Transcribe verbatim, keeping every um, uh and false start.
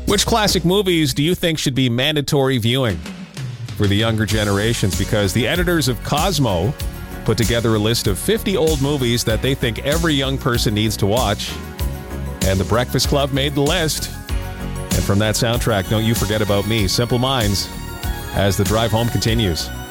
Which classic movies do you think should be mandatory viewing for the younger generations? Because the editors of Cosmo put together a list of fifty old movies that they think every young person needs to watch. And The Breakfast Club made the list. And from that soundtrack, don't you forget about me. Simple Minds as the drive home continues.